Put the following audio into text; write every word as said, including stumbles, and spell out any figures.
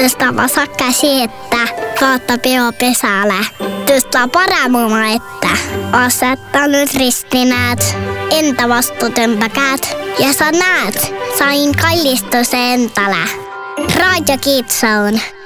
Tästä vasa käsi, että kautta pio pesällä. Tästä paramuma, että asettanut ristinäät, entä vastuutempäkäät. Ja sä näet, sain kallistus entälä. Radio Kitsaun.